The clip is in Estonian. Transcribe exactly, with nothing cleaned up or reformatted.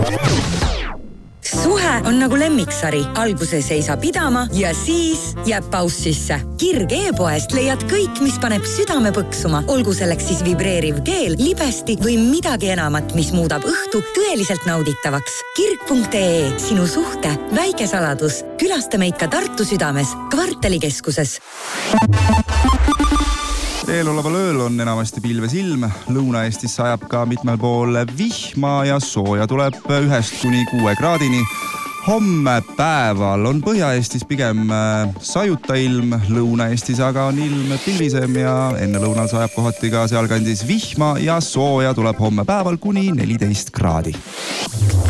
Suhe on nagu lemmiksari. Alguses ei saa pidama ja siis jääb paus sisse. Kirg e-poest leiad kõik, mis paneb südame põksuma. Olgu selleks siis vibreeriv keel, libesti või midagi enamat, mis muudab õhtu tõeliselt nauditavaks. Kirg punkt ee, sinu suhte väike saladus. Külasta meid ka Tartu südames, kvartalikeskuses. Eeloleval ööl on enamasti pilves ilm. Lõuna-Eestis sajab ka mitmel pool vihma ja sooja tuleb ühest kuni kuue kraadini. Homme päeval on Põhja-Eestis pigem sajuta ilm, Lõuna-Eestis aga on ilm pilvisem ja enne lõunal sajab kohati ka sealkandis vihma ja sooja tuleb homme päeval kuni neliteist kraadi.